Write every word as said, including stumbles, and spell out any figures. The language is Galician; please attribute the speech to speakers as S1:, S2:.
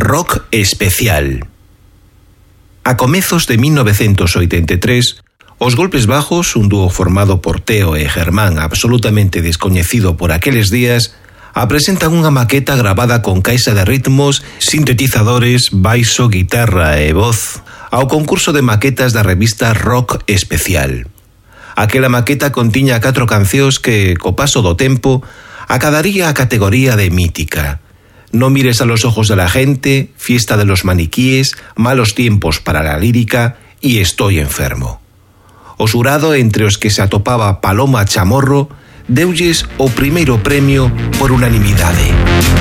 S1: Rock Especial. A comezos de mil novecentos oitenta e tres, os Golpes Bajos, un dúo formado por Teo e Germán absolutamente descoñecido por aqueles días, apresentan unha maqueta gravada con caixa de ritmos, sintetizadores, baixo, guitarra e voz ao concurso de maquetas da revista Rock Especial. Aquela maqueta contiña catro cancións que, co paso do tempo, acadaría a categoría de mítica. No mires a los ojos de la gente, Fiesta de los maniquíes, Malos tiempos para la lírica y Estoy enfermo. O xurado, entre os que se atopaba Paloma Chamorro, deulles o primeiro premio por unanimidade.